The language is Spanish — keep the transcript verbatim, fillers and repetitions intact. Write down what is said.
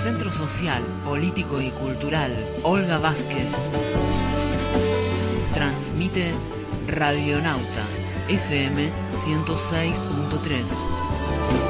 Centro Social, Político y Cultural Olga Vázquez transmite Radionauta F M ciento seis punto tres.